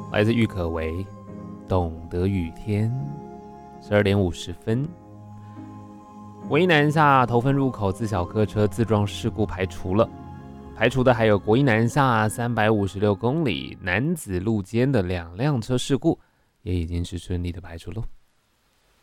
来自郁可唯，懂得雨天。12点50分，国一南下头份入口自小客车自撞事故排除了，排除的还有国一南下356公里男子路肩的2辆车事故，也已经是顺利的排除了。